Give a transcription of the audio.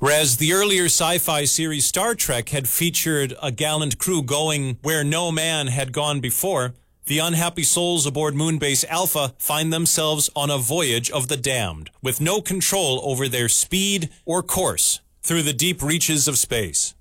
Whereas the earlier sci-fi series Star Trek had featured a gallant crew going where no man had gone before, the unhappy souls aboard Moonbase Alpha find themselves on a voyage of the damned, with no control over their speed or course through the deep reaches of space.